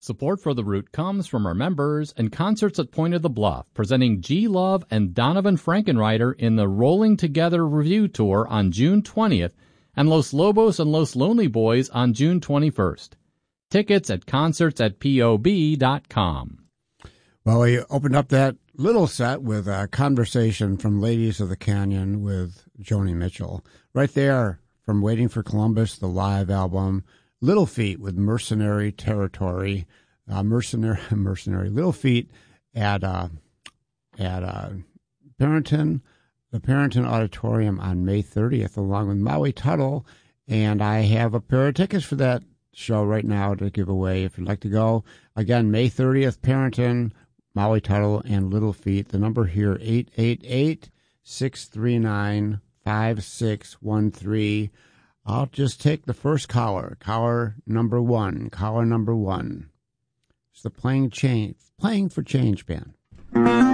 Support for The Root comes from our members and Concerts at Point of the Bluff, presenting G. Love and Donovan Frankenreiter in the Rolling Together Review Tour on June 20th and Los Lobos and Los Lonely Boys on June 21st. Tickets at concerts@pob.com. Well, we opened up that little set with a conversation from Ladies of the Canyon with Joni Mitchell. Right there from Waiting for Columbus, the live album, Little Feat with Mercenary Territory, Mercenary Little Feat at Barrington, the Barrington Auditorium on May 30th, along with Maui Tuttle. And I have a pair of tickets for that show right now to give away if you'd like to go. Again, May 30th, Barrington, Maui Tuttle, and Little Feat. The number here, 888-639-5613. I'll just take the first caller, caller number one. It's the Playing for Change band.